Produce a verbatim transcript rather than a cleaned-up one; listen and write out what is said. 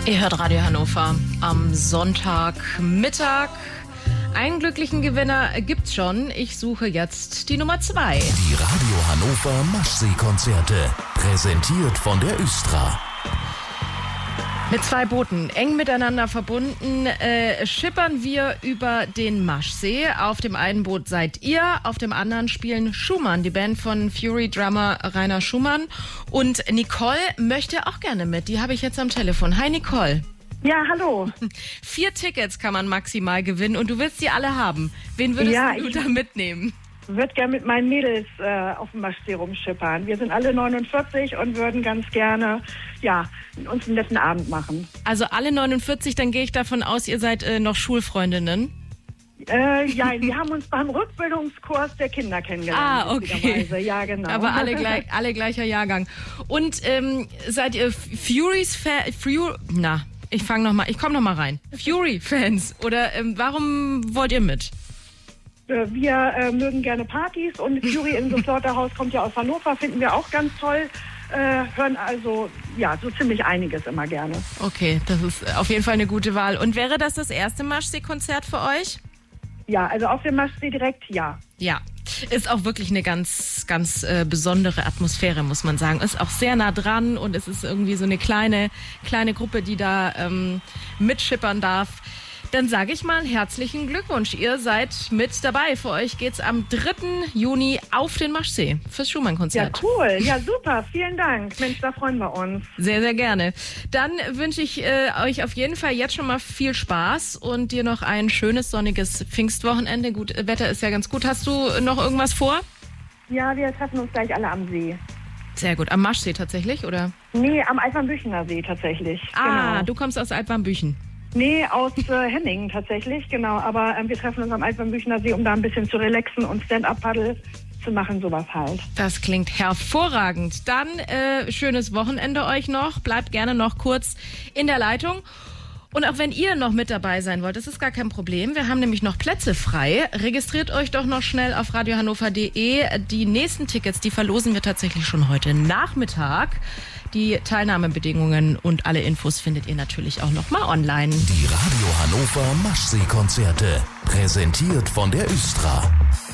Ihr hört Radio Hannover am Sonntagmittag. Einen glücklichen Gewinner gibt's schon. Ich suche jetzt die Nummer zwei. Die Radio Hannover Maschsee-Konzerte, präsentiert von der Östra. Mit zwei Booten, eng miteinander verbunden, äh, schippern wir über den Maschsee. Auf dem einen Boot seid ihr, auf dem anderen spielen Schumann, die Band von Fury-Drummer Rainer Schumann. Und Nicole möchte auch gerne mit, die habe ich jetzt am Telefon. Hi Nicole. Ja, hallo. Vier Tickets kann man maximal gewinnen und du willst die alle haben. Wen würdest ja, du da mitnehmen? Ich würde gerne mit meinen Mädels äh, auf dem Maschsee rumschippern. Wir sind alle neunundvierzig und würden ganz gerne ja, uns einen netten Abend machen. Also alle neunundvierzig, dann gehe ich davon aus, ihr seid äh, noch Schulfreundinnen? Äh, ja, wir haben uns beim Rückbildungskurs der Kinder kennengelernt. Ah, okay. Ja, genau. Aber alle, gleich, alle gleicher Jahrgang. Und ähm, seid ihr Fury's Fan? Fury, na, ich fange noch mal, ich komme noch mal rein. Fury-Fans oder ähm, warum wollt ihr mit? Wir äh, mögen gerne Partys und Fury in the Slaughterhouse kommt ja aus Hannover, finden wir auch ganz toll. Äh, hören also ja so ziemlich einiges immer gerne. Okay, das ist auf jeden Fall eine gute Wahl. Und wäre das das erste Maschsee-Konzert für euch? Ja, also auf dem Maschsee direkt, ja. Ja, ist auch wirklich eine ganz, ganz äh, besondere Atmosphäre, muss man sagen. Ist auch sehr nah dran und es ist irgendwie so eine kleine, kleine Gruppe, die da ähm, mitschippern darf. Dann sage ich mal herzlichen Glückwunsch. Ihr seid mit dabei. Für euch geht's am dritten Juni auf den Maschsee fürs Schumann-Konzert. Ja, cool. Ja, super. Vielen Dank. Mensch, da freuen wir uns. Sehr, sehr gerne. Dann wünsche ich äh, euch auf jeden Fall jetzt schon mal viel Spaß und dir noch ein schönes, sonniges Pfingstwochenende. Gut, Wetter ist ja ganz gut. Hast du noch irgendwas vor? Ja, wir treffen uns gleich alle am See. Sehr gut. Am Maschsee tatsächlich, oder? Nee, am Altwarmbüchener See tatsächlich. Ah, genau. Du kommst aus Altwarmbüchen. Nee, aus äh, Henningen tatsächlich, genau. Aber äh, wir treffen uns am Altwarmbüchener See, um da ein bisschen zu relaxen und Stand-Up-Paddle zu machen, sowas halt. Das klingt hervorragend. Dann äh, schönes Wochenende euch noch. Bleibt gerne noch kurz in der Leitung. Und auch wenn ihr noch mit dabei sein wollt, das ist gar kein Problem. Wir haben nämlich noch Plätze frei. Registriert euch doch noch schnell auf radiohannover punkt de. Die nächsten Tickets, die verlosen wir tatsächlich schon heute Nachmittag. Die Teilnahmebedingungen und alle Infos findet ihr natürlich auch noch mal online. Die Radio Hannover Maschsee-Konzerte, präsentiert von der Östra.